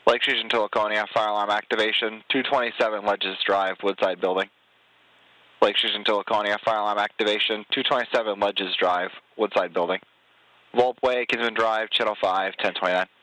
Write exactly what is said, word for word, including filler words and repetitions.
Lake Station to Laconia, fire alarm activation, two twenty-seven Ledges Drive, Woodside Building. Lake Station to Laconia, fire alarm activation, two twenty-seven Ledges Drive, Woodside Building. Volpe Way, Kinsman Drive, Channel five, ten twenty-nine.